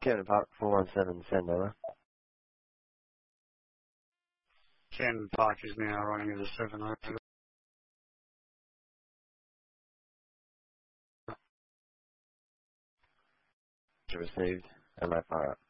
Captain Park 417, send over. Ken Park is now running as a 7 over. Received. And my fire up.